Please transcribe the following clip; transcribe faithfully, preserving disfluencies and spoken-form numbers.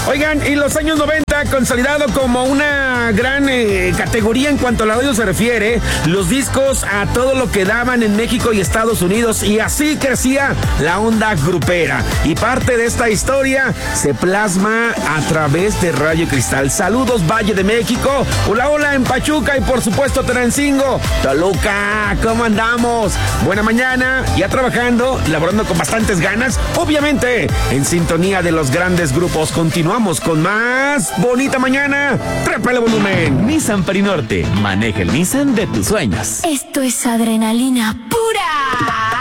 Oigan, en los años noventa, consolidado como una gran eh, categoría en cuanto al audio se refiere, los discos a todo lo que daban en México y Estados Unidos, y así crecía la onda grupera. Y parte de esta historia se plasma a través de Radio Cristal. Saludos, Valle de México. Hola, hola en Pachuca y por supuesto Tenancingo, Toluca. ¿Cómo andamos? Buena mañana, ya trabajando, laborando con bastantes ganas, obviamente en sintonía de los grandes grupos. Continuamos con más bonita mañana. Trépale volumen. Nissan Perinorte, maneja el Nissan de tus sueños. Esto es adrenalina pura.